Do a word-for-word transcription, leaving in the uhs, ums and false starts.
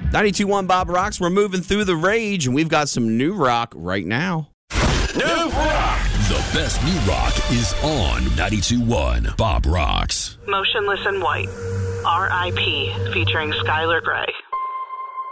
ninety-two point one Bob Rocks. We're moving through the rage, and we've got some new rock right now. New rock! The best new rock is on ninety-two point one Bob Rocks. Motionless in White, R I P, featuring Skylar Grey.